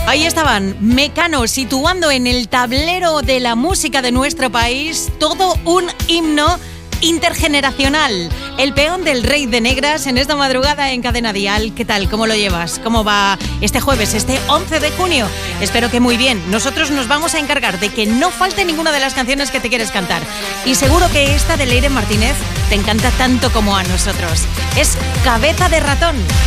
Ahí estaban, Mecano, situando en el tablero de la música de nuestro país todo un himno intergeneracional. El peón del Rey de Negras en esta madrugada en Cadena Dial. ¿Qué tal? ¿Cómo lo llevas? ¿Cómo va este jueves, este 11 de junio? Espero que muy bien. Nosotros nos vamos a encargar de que no falte ninguna de las canciones que te quieres cantar. Y seguro que esta de Leire Martínez te encanta tanto como a nosotros. Es Cabeza de Ratón.